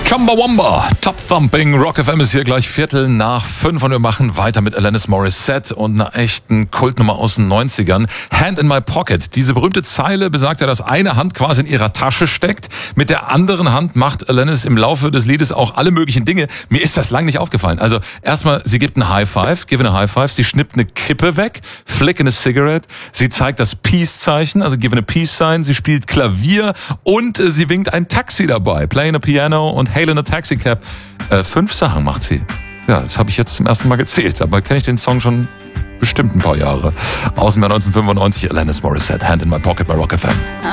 Chumbawamba, Top Thumping, Rock FM ist hier gleich 4:45 und wir machen weiter mit Alanis Morissette und einer echten Kultnummer aus den 90ern. Hand in my pocket. Diese berühmte Zeile besagt ja, dass eine Hand quasi in ihrer Tasche steckt. Mit der anderen Hand macht Alanis im Laufe des Liedes auch alle möglichen Dinge. Mir ist das lang nicht aufgefallen. Also erstmal, sie gibt einen High Five, give a High Five. Sie schnippt eine Kippe weg, flick in a cigarette. Sie zeigt das Peace-Zeichen, also give a Peace Sign. Sie spielt Klavier und sie winkt ein Taxi dabei. Playing a piano und Hail in a Taxicab. 5 Sachen macht sie. Ja, das habe ich jetzt zum ersten Mal gezählt. Aber kenne ich den Song schon bestimmt ein paar Jahre. Aus dem Jahr 1995, Alanis Morissette, Hand in my Pocket bei Rock FM.